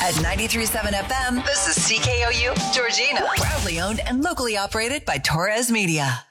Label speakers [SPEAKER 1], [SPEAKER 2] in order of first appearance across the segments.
[SPEAKER 1] At 93.7 FM, this is CKOU, Georgina. Proudly owned and locally operated by Torres Media.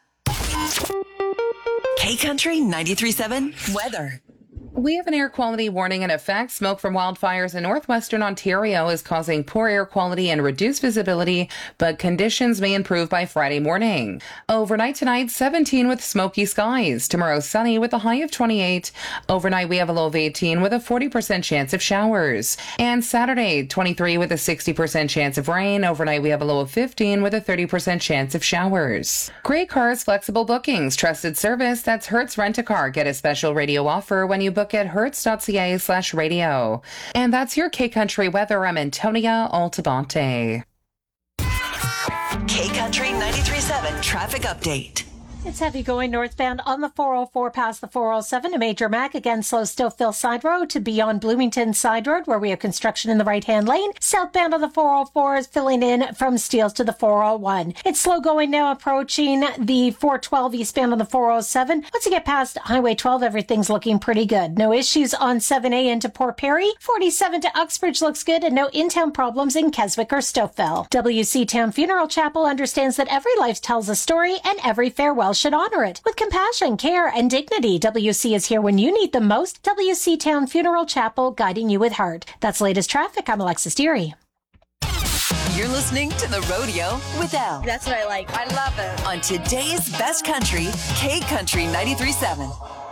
[SPEAKER 1] K-Country 93.7 weather.
[SPEAKER 2] We have an air quality warning in effect. Smoke from wildfires in northwestern Ontario is causing poor air quality and reduced visibility, but conditions may improve by Friday morning. Overnight tonight, 17 with smoky skies. Tomorrow, sunny with a high of 28. Overnight, we have a low of 18 with a 40% chance of showers. And Saturday, 23 with a 60% chance of rain. Overnight, we have a low of 15 with a 30% chance of showers. Great Cars Flexible Bookings. Trusted service. That's Hertz Rent-A-Car. Get a special radio offer when you book at hertz.ca/radio. And that's your K-Country weather. I'm Antonia Altabante.
[SPEAKER 1] K-Country 93.7 traffic update.
[SPEAKER 3] It's heavy going northbound on the 404 past the 407 to Major Mac. Again, slow Stillfill Side Road to beyond Bloomington Side Road, where we have construction in the right-hand lane. Southbound on the 404 is filling in from Steeles to the 401. It's slow going now approaching the 412 eastbound on the 407. Once you get past Highway 12, everything's looking pretty good. No issues on 7A into Port Perry. 47 to Uxbridge looks good, and no in-town problems in Keswick or Stouffville. WC Town Funeral Chapel understands that every life tells a story and every farewell should honor it. With compassion, care, and dignity, WC is here when you need them most. WC Town Funeral Chapel, guiding you with heart. That's latest traffic. I'm Alexis Deary.
[SPEAKER 1] You're listening to The Rodeo with Elle.
[SPEAKER 4] That's what I like. I love it.
[SPEAKER 1] On today's best country, K-Country 93.7.